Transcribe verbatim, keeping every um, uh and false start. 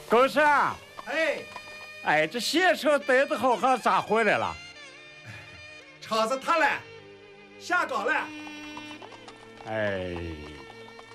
狗生， 哎， 哎，这鞋车待得好好，咋回来了？ 车子塌了，下岗了。 哎。